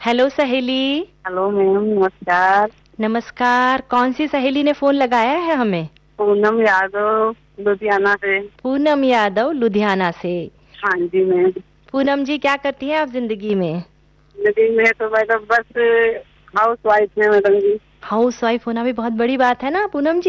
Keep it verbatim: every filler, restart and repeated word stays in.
Hello सहेली। Hello ma'am, नमस्कार। नमस्कार। कौन सी सहेली ने फोन लगाया है हमें? पूनम यादव, लुधियाना से। पूनम यादव, लुधियाना से। हाँ जी मैम। पूनम जी, क्या करती हैं आप जिंदगी में? जिंदगी में तो मैडम बस हाउस वाइफ है मैडम जी। हाउस वाइफ होना भी बहुत बड़ी बात है ना पूनम जी।